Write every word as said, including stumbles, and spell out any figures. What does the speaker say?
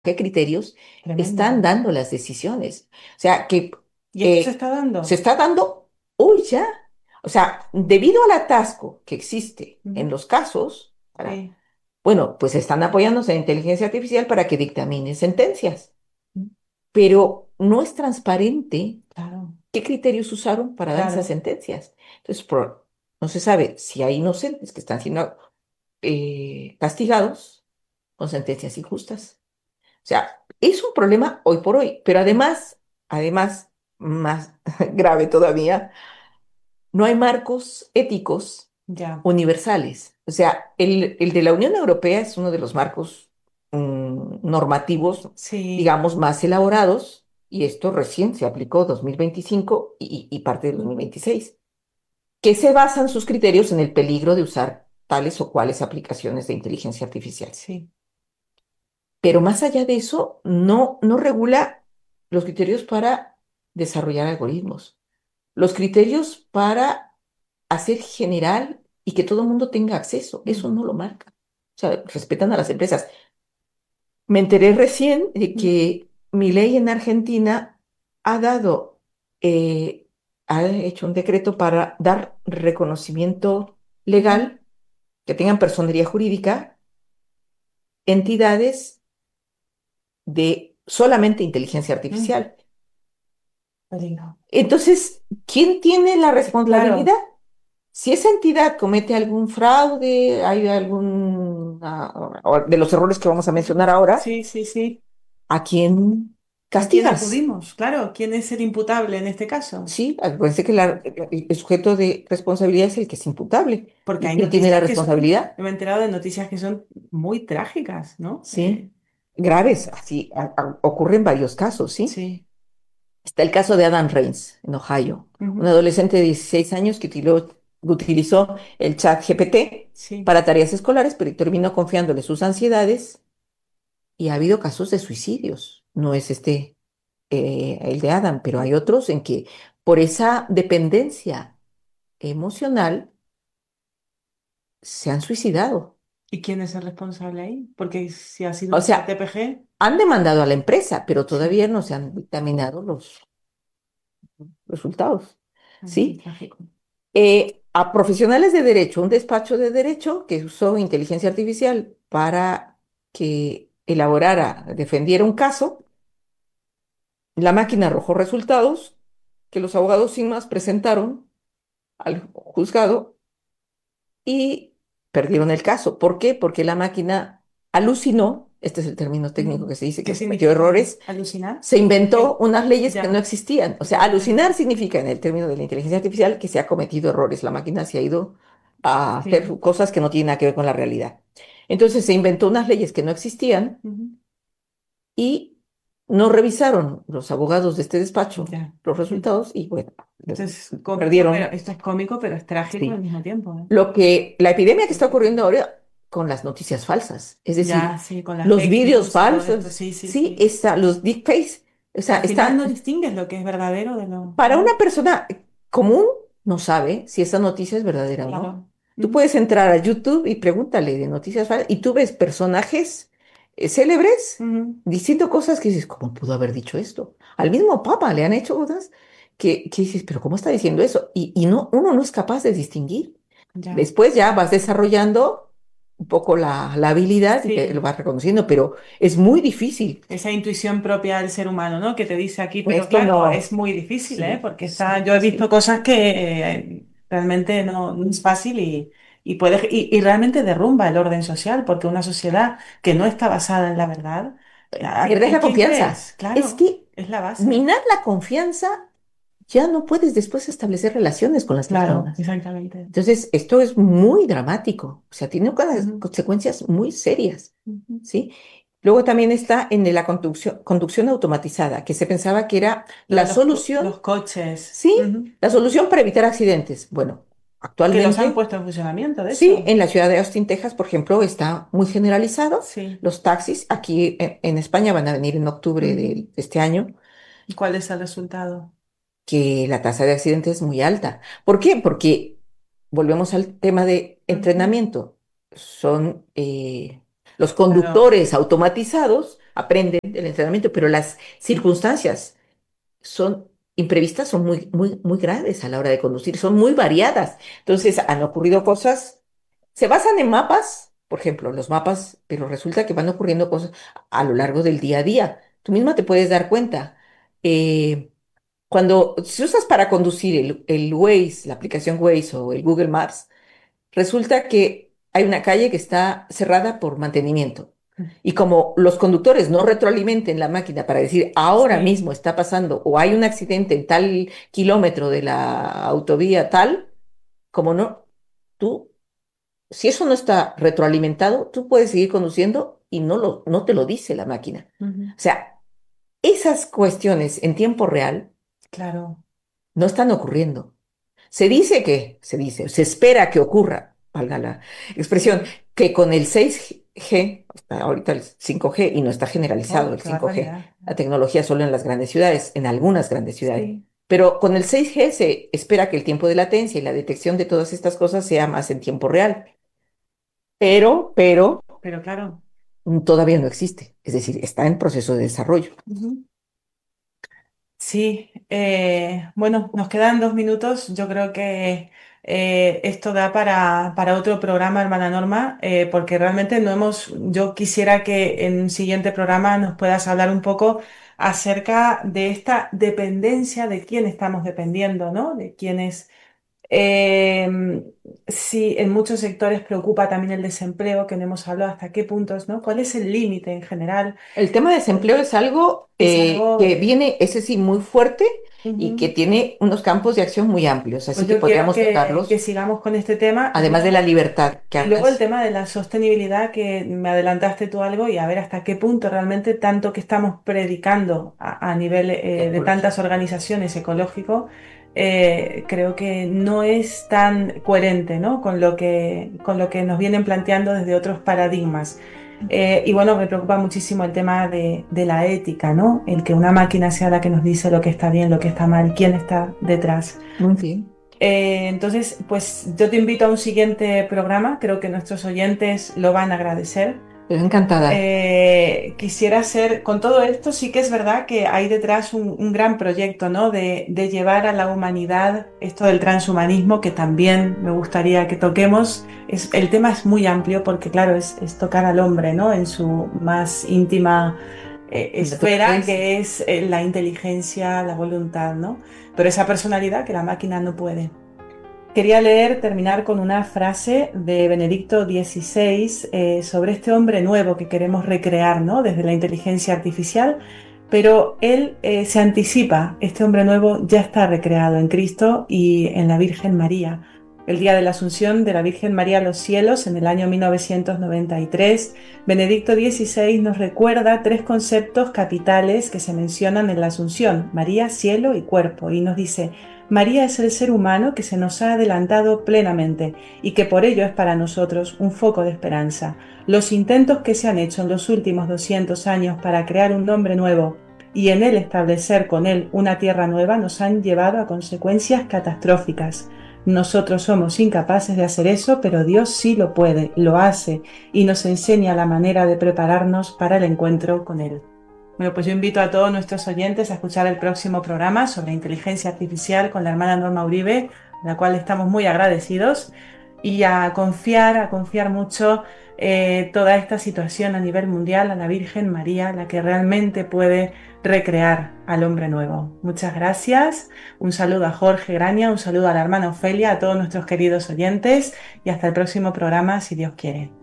qué criterios están Tremendo. dando las decisiones. O sea, que ¿Y esto se eh, está se dando? está dando hoy ya. O sea, debido al atasco que existe en Ujú. los casos, para, Sí. bueno, pues están apoyándose en inteligencia artificial para que dictamine sentencias, Mm. pero no es transparente Claro, qué criterios usaron para dar esas claro. sentencias. Entonces, por- no se sabe si hay inocentes que están siendo eh, castigados con sentencias injustas. O sea, es un problema hoy por hoy, pero Sí. además, además, más grave todavía, no hay marcos éticos Ya. universales. O sea, el, el de la Unión Europea es uno de los marcos mm, normativos, Sí. digamos, más elaborados, y esto recién se aplicó dos mil veinticinco y, y parte de dos mil veintiséis, que se basan sus criterios en el peligro de usar tales o cuales aplicaciones de inteligencia artificial. Sí. Pero más allá de eso, no, no regula los criterios para desarrollar algoritmos, los criterios para hacer general y que todo el mundo tenga acceso. Eso Mm. no lo marca. O sea, respetan a las empresas. Me enteré recién de Mm. que mi ley en Argentina ha dado, eh, ha hecho un decreto para dar reconocimiento Ujú. legal, que tengan personería jurídica, entidades de solamente inteligencia Mm. artificial. Peligro. Entonces, ¿quién tiene la Eh, Claro. responsabilidad? Si esa entidad comete algún fraude, hay algún ah, o de los errores que vamos a mencionar ahora, Sí, sí, sí. ¿a quién ¿A quién castigas? acudimos? Claro, ¿quién es el imputable en este caso? Sí, acuérdense que la- el sujeto de responsabilidad es el que es imputable. Porque ¿Y hay quién tiene la noticias que son, responsabilidad? me he enterado de noticias que son muy trágicas, ¿no? Eh, Sí, graves, así a- a- ocurren varios casos, ¿sí? sí. Está el caso de Adam Reigns, en Ohio, un Ujú. adolescente de dieciséis años que utiló- utilizó el chat G P T Sí. para tareas escolares, pero terminó confiándole sus ansiedades y ha habido casos de suicidios. No es este eh, el de Adam, pero hay otros en que por esa dependencia emocional se han suicidado. ¿Y quién es el responsable ahí? Porque si ha sido O un chat sea, T P G, han demandado a la empresa, pero sí. todavía no se han dictaminado los resultados. Ay, qué ¿Sí? trágico. Eh, a profesionales de derecho, un despacho de derecho que usó inteligencia artificial para que elaborara, defendiera un caso, la máquina arrojó resultados que los abogados sin más presentaron al juzgado y perdieron el caso. ¿Por qué? Porque la máquina alucinó, este es el término técnico Ujú. que se dice ¿Qué que cometió significa errores, alucinar? se inventó Que unas leyes que no ya, existían. O sea, ya, ya, ya. alucinar significa en el término de la inteligencia artificial que se ha cometido errores. La máquina se ha ido a Sí. hacer cosas que no tienen nada que ver con la realidad. Entonces se inventó unas leyes que no existían Ujú. y no revisaron los abogados de este despacho Ya. los Mm. resultados y bueno, Esto es cómico, pero perdieron. esto es cómico, pero es trágico al Sí. mismo tiempo, ¿eh? Lo que, la epidemia que está Sí. ocurriendo ahora con las noticias falsas, es Ya, decir, sí, con las los fake vídeos news y todo esto, falsos, sí, sí, sí, sí. está, los deepfakes, o sea, Al final está, no distingues lo que es verdadero de lo... para ¿no? una persona común no sabe si esa noticia es verdadera o no. Claro. Tú Ujú. puedes entrar a YouTube y pregúntale de noticias falsas y tú ves personajes eh, célebres Ujú. diciendo cosas que dices, ¿cómo pudo haber dicho esto? Al mismo Papa le han hecho cosas que, que dices, pero ¿cómo está diciendo eso? Y, y no, uno no es capaz de distinguir. Ya. Después ya vas desarrollando un poco la, la habilidad y te lo Sí. vas reconociendo, pero es muy difícil. Esa intuición propia del ser humano, ¿no? Que te dice aquí, pero Esto claro, es no, muy difícil, ¿eh? sí, Porque está, sí, yo he visto sí. cosas que eh, realmente no, no es fácil y, y puede, y, y realmente derrumba el orden social, porque una sociedad que no está basada en la verdad, ¿a- Pierdes ¿en la quién confianza. crees? Es Claro, que es la base. minar la confianza ya no puedes después establecer relaciones con las Claro, personas. exactamente. Entonces, esto es muy dramático, o sea, tiene unas Ujú, consecuencias muy serias, ujú. ¿sí? Luego también está en la conducción, conducción automatizada, que se pensaba que era Lo la de los, co- solución, los coches, ¿sí? ujú, La solución para evitar accidentes. Bueno, que los han actualmente, puesto en funcionamiento, de sí, hecho. en la ciudad de Austin, Texas, por ejemplo, está muy generalizado. Sí. Los taxis aquí en, en España van a venir en octubre Ujú. de este año, ¿Y cuál es el resultado? que la tasa de accidentes es muy alta. ¿Por qué? Porque volvemos al tema de Ujú. entrenamiento. Son eh, los Claro. conductores automatizados, aprenden del entrenamiento, pero las circunstancias son imprevistas, son muy, muy, muy grandes a la hora de conducir, son muy variadas. Entonces han ocurrido cosas, se basan en mapas, por ejemplo, los mapas, pero resulta que van ocurriendo cosas a lo largo del día a día. Tú misma te puedes dar cuenta. Eh, Cuando si usas para conducir el, el Waze, la aplicación Waze o el Google Maps, resulta que hay una calle que está cerrada por mantenimiento. Y como los conductores no retroalimenten la máquina para decir ahora Sí. mismo está pasando o hay un accidente en tal kilómetro de la autovía tal, como no, tú, si eso no está retroalimentado, tú puedes seguir conduciendo y no lo, no te lo dice la máquina. Ujú. O sea, esas cuestiones en tiempo real Claro. no están ocurriendo. Se dice que, se dice, se espera que ocurra, valga la expresión, Sí. que con el seis G, está ahorita el cinco G y no está generalizado Oh, el qué cinco G, barbaridad. la tecnología solo en las grandes ciudades, en algunas grandes ciudades. Sí. Pero con el seis G se espera que el tiempo de latencia y la detección de todas estas cosas sea más en tiempo real. Pero, pero Pero claro. mm, todavía no existe. Es decir, está en proceso de desarrollo. Ujú. Sí, eh, bueno, nos quedan dos minutos. Yo creo que eh, esto da para, para otro programa, hermana Norma, eh, porque realmente no hemos, yo quisiera que en un siguiente programa nos puedas hablar un poco acerca de esta dependencia, de quién estamos dependiendo, ¿no? De quiénes eh, sí, en muchos sectores preocupa también el desempleo, que no hemos hablado hasta qué puntos, ¿no? ¿Cuál es el límite en general? El tema de desempleo es algo Es eh, algo... que viene, ese sí, muy fuerte y que Ujú. tiene unos campos de acción muy amplios, así Pues que yo quiero podríamos que, que tocarlos, sigamos con este tema y además de la luego, libertad que y luego el hablas. tema de la sostenibilidad, que me adelantaste tú algo, y a ver hasta qué punto realmente tanto que estamos predicando a, a nivel eh, de tantas Ecológico. organizaciones ecológicos, eh, creo que no es tan coherente, ¿no? con lo que, con lo que nos vienen planteando desde otros paradigmas. Eh, y bueno, me preocupa muchísimo el tema de, de la ética, ¿no? El que una máquina sea la que nos dice lo que está bien, lo que está mal, quién está detrás. Muy bien, Eh, entonces, pues yo te invito a un siguiente programa, creo que nuestros oyentes lo van a agradecer. estoy encantada. Eh, quisiera hacer, con todo esto sí que es verdad que hay detrás un, un gran proyecto, ¿no? De, de llevar a la humanidad esto del transhumanismo, que también me gustaría que toquemos. Es, el tema es muy amplio porque, claro, es, es tocar al hombre, ¿no? En su más íntima eh, esfera, Naturaleza. que es eh, la inteligencia, la voluntad, ¿no? Pero esa personalidad que la máquina no puede. Quería leer, terminar con una frase de Benedicto dieciséis eh, sobre este hombre nuevo que queremos recrear, ¿no? Desde la inteligencia artificial, pero él eh, se anticipa, este hombre nuevo ya está recreado en Cristo y en la Virgen María. El día de la Asunción de la Virgen María a los cielos, en el año mil novecientos noventa y tres, Benedicto dieciséis nos recuerda tres conceptos capitales que se mencionan en la Asunción: María, cielo y cuerpo, y nos dice: María es el ser humano que se nos ha adelantado plenamente y que por ello es para nosotros un foco de esperanza. Los intentos que se han hecho en los últimos doscientos años para crear un nombre nuevo y en él establecer con él una tierra nueva nos han llevado a consecuencias catastróficas. Nosotros somos incapaces de hacer eso, pero Dios sí lo puede, lo hace y nos enseña la manera de prepararnos para el encuentro con Él. Bueno, pues yo invito a todos nuestros oyentes a escuchar el próximo programa sobre inteligencia artificial con la hermana Norma Uribe, a la cual estamos muy agradecidos, y a confiar, a confiar mucho eh, toda esta situación a nivel mundial a la Virgen María, la que realmente puede recrear al hombre nuevo. Muchas gracias, un saludo a Jorge Graña, un saludo a la hermana Ofelia, a todos nuestros queridos oyentes, y hasta el próximo programa, si Dios quiere.